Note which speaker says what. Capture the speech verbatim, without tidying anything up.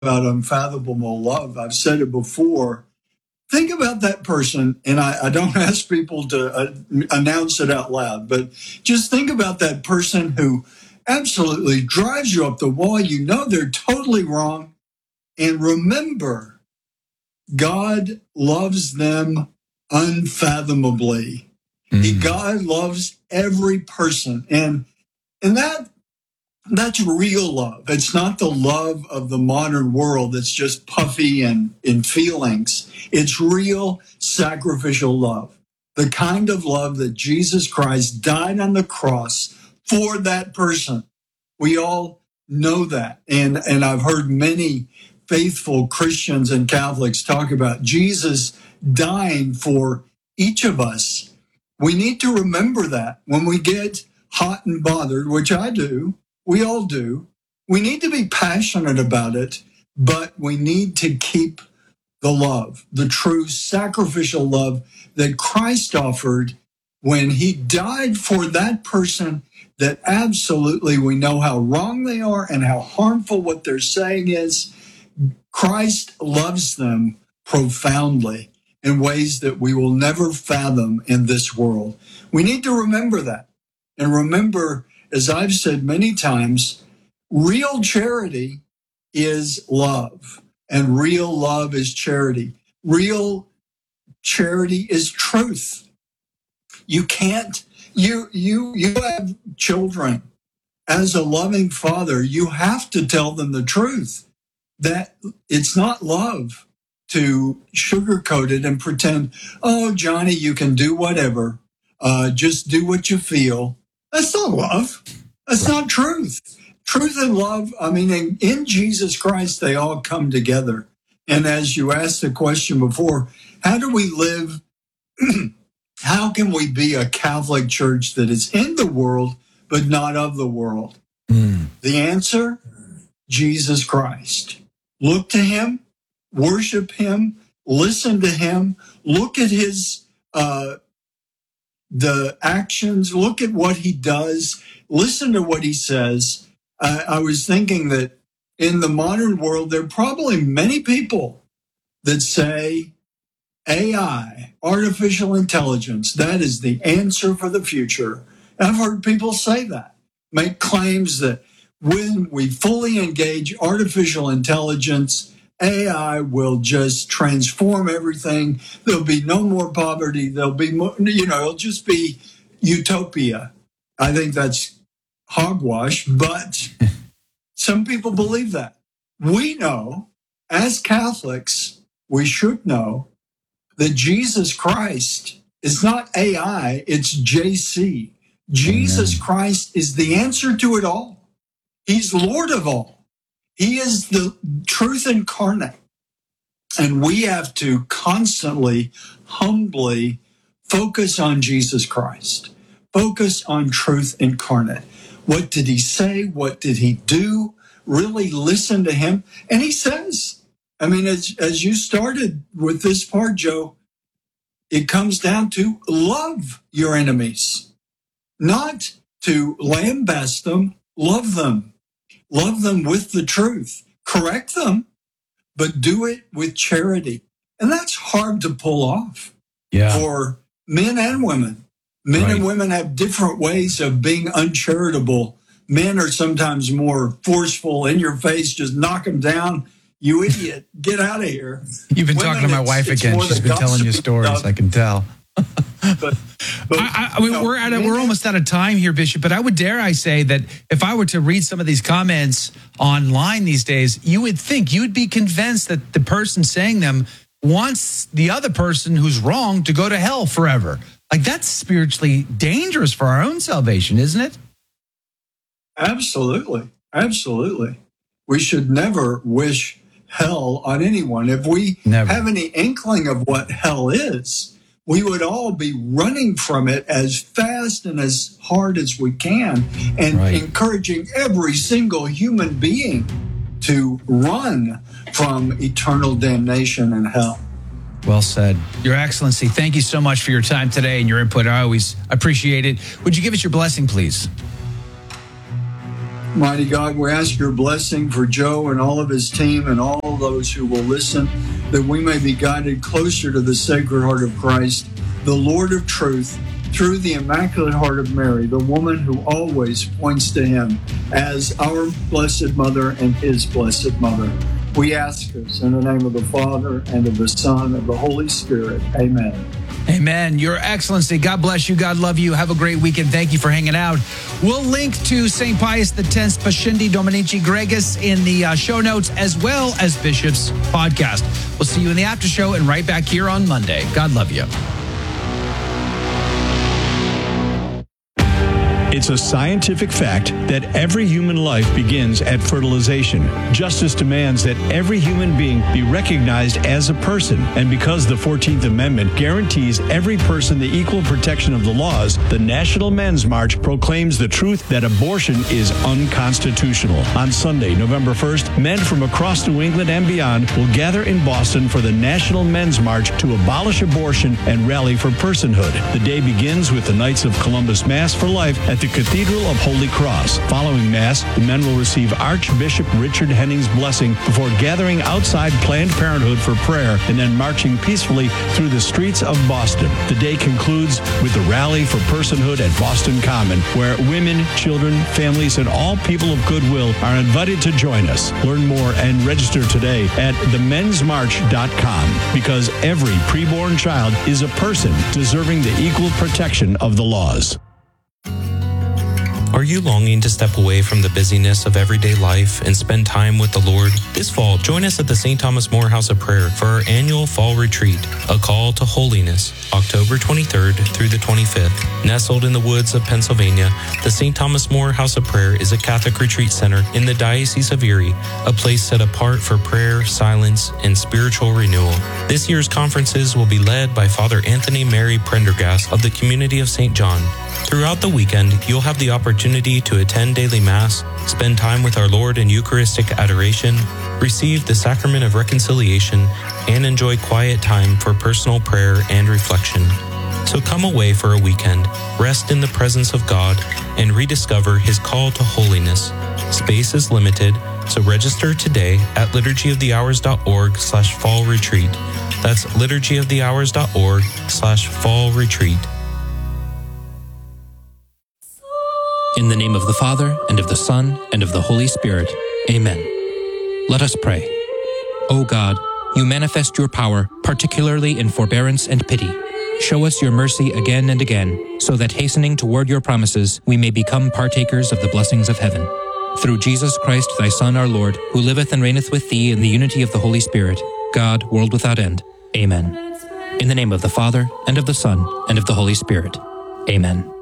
Speaker 1: about unfathomable love. I've said it before. Think about that person, and I, I don't ask people to uh, announce it out loud, but just think about that person who absolutely drives you up the wall. You know they're totally wrong. And remember, God loves them unfathomably. Mm. He, God loves every person. And, and that That's real love. It's not the love of the modern world that's just puffy and in feelings. It's real sacrificial love. The kind of love that Jesus Christ died on the cross for that person. We all know that. And, and I've heard many faithful Christians and Catholics talk about Jesus dying for each of us. We need to remember that when we get hot and bothered, which I do. We all do. We need to be passionate about it, but we need to keep the love, the true sacrificial love that Christ offered when he died for that person that absolutely we know how wrong they are and how harmful what they're saying is. Christ loves them profoundly in ways that we will never fathom in this world. We need to remember that and remember, as I've said many times, real charity is love, and real love is charity. Real charity is truth. You can't, you, you, you have children. As a loving father, you have to tell them the truth, that it's not love to sugarcoat it and pretend, oh, Johnny, you can do whatever. Uh, just do what you feel. That's not love. That's not truth. Truth and love, I mean, in, in Jesus Christ, they all come together. And as you asked the question before, how do we live? How can we be a Catholic church that is in the world, but not of the world? Mm. The answer, Jesus Christ. Look to him, worship him, listen to him, look at his uh the actions, look at what he does, listen to what he says. Uh, I was thinking that in the modern world, there are probably many people that say A I, artificial intelligence, that is the answer for the future. And I've heard people say that, make claims that when we fully engage artificial intelligence, A I will just transform everything. There'll be no more poverty. There'll be more, you know, it'll just be utopia. I think that's hogwash, but some people believe that. We know, as Catholics, we should know that Jesus Christ is not A I, it's J C. Jesus Amen. Christ is the answer to it all. He's Lord of all. He is the truth incarnate. And we have to constantly, humbly focus on Jesus Christ. Focus on truth incarnate. What did he say? What did he do? Really listen to him. And he says, I mean, as, as you started with this part, Joe, it comes down to love your enemies, not to lambaste them, love them. Love them with the truth. Correct them, but do it with charity. And that's hard to pull off yeah. for men and women. Men right. and women have different ways of being uncharitable. Men are sometimes more forceful, in your face, just knock them down. You idiot, get out of here.
Speaker 2: You've been women, talking to my wife again. She's been telling you stories, stuff. I can tell.
Speaker 1: but, but
Speaker 2: I, I, no, we're at a, we're almost out of time here, Bishop. But I would dare I say that if I were to read some of these comments online these days, you would think you would be convinced that the person saying them wants the other person who's wrong to go to hell forever. Like, that's spiritually dangerous for our own salvation, isn't it?
Speaker 1: Absolutely, absolutely. We should never wish hell on anyone. If we never. have any inkling of what hell is, we would all be running from it as fast and as hard as we can, and right. encouraging every single human being to run from eternal damnation and hell.
Speaker 2: Well said. Your Excellency, thank you so much for your time today and your input. I always appreciate it. Would you give us your blessing, please?
Speaker 1: Mighty God, we ask your blessing for Joe and all of his team and all those who will listen, that we may be guided closer to the Sacred Heart of Christ, the Lord of truth, through the Immaculate Heart of Mary, the woman who always points to him as our Blessed Mother and his Blessed Mother. We ask this in the name of the Father, and of the Son, and of the Holy Spirit. Amen.
Speaker 2: Amen. Your Excellency, God bless you. God love you. Have a great weekend. Thank you for hanging out. We'll link to Saint Pius X's Pascendi Dominici Gregis in the uh, show notes, as well as Bishop's podcast. We'll see you in the after show and right back here on Monday. God love you.
Speaker 3: It's a scientific fact that every human life begins at fertilization. Justice demands that every human being be recognized as a person. And because the fourteenth Amendment guarantees every person the equal protection of the laws, the National Men's March proclaims the truth that abortion is unconstitutional. On Sunday, November first, men from across New England and beyond will gather in Boston for the National Men's March to abolish abortion and rally for personhood. The day begins with the Knights of Columbus Mass for Life at the Cathedral of Holy Cross. Following Mass, the men will receive Archbishop Richard Henning's blessing before gathering outside Planned Parenthood for prayer and then marching peacefully through the streets of Boston. The day concludes with the Rally for Personhood at Boston Common, where women, children, families, and all people of goodwill are invited to join us. Learn more and register today at the mens march dot com, because every preborn child is a person deserving the equal protection of the laws.
Speaker 4: Are you longing to step away from the busyness of everyday life and spend time with the Lord? This fall, join us at the Saint Thomas More House of Prayer for our annual Fall Retreat, A Call to Holiness, October twenty-third through the twenty-fifth. Nestled in the woods of Pennsylvania, the Saint Thomas More House of Prayer is a Catholic retreat center in the Diocese of Erie, a place set apart for prayer, silence, and spiritual renewal. This year's conferences will be led by Father Anthony Mary Prendergast of the Community of Saint John. Throughout the weekend, you'll have the opportunity to attend daily Mass, spend time with our Lord in Eucharistic adoration, receive the Sacrament of Reconciliation, and enjoy quiet time for personal prayer and reflection. So come away for a weekend, rest in the presence of God, and rediscover His call to holiness. Space is limited, so register today at liturgy of the hours dot org slash fall retreat. That's liturgy of the hours dot org slash fall retreat.
Speaker 5: In the name of the Father, and of the Son, and of the Holy Spirit. Amen. Let us pray. O God, you manifest your power, particularly in forbearance and pity. Show us your mercy again and again, so that hastening toward your promises, we may become partakers of the blessings of heaven. Through Jesus Christ, thy Son, our Lord, who liveth and reigneth with thee in the unity of the Holy Spirit, God, world without end. Amen. In the name of the Father, and of the Son, and of the Holy Spirit. Amen.